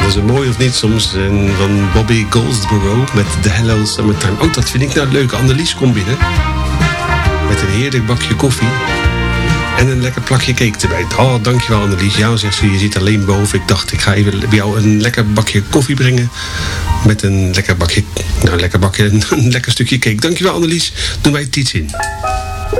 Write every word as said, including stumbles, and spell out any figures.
was het mooi of niet soms? En van Bobby Goldsboro met The Hello Summertime. Oh, dat vind ik nou leuk. Annelies komt binnen. Met een heerlijk bakje koffie. En een lekker plakje cake erbij. Oh, dankjewel Annelies. Ja, zegt ze, je zit alleen boven. Ik dacht, ik ga even bij jou een lekker bakje koffie brengen. Met een lekker bakje, nou lekker bakje, een lekker stukje cake. Dankjewel Annelies. Doen wij het iets in.